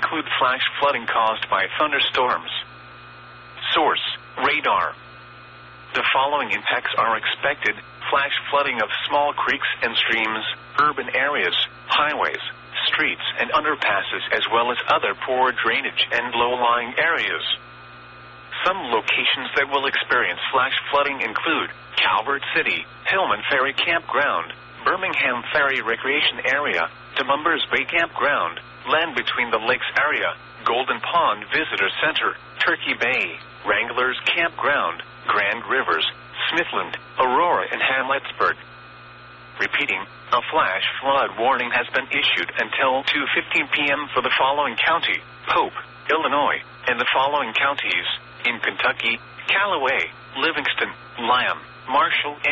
include flash flooding caused by thunderstorms. Source: radar. The following impacts are expected: flash flooding of small creeks and streams, urban areas, highways, streets and underpasses, as well as other poor drainage and low-lying areas. Some locations that will experience flash flooding include Calvert City, Hillman Ferry Campground, Birmingham Ferry Recreation Area, DeMumbers Bay Campground, Land Between the Lakes Area, Golden Pond Visitor Center, Turkey Bay, Wranglers Campground, Grand Rivers, Smithland, Aurora, and Hamletsburg. Repeating, a flash flood warning has been issued until 2:15 p.m. for the following county: Pope, Illinois, and the following counties: in Kentucky, Callaway, Livingston, Lamb, Marshall,